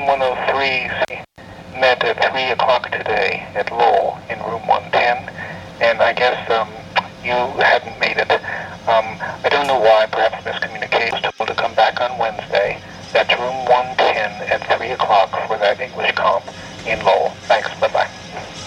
103 met at 3 o'clock today at Lowell in room 110, and I guess you hadn't made it. I don't know why, perhaps miscommunication. I was told to come back on Wednesday. That's room 110 at 3 o'clock for that English comp in Lowell. Thanks. Bye-bye.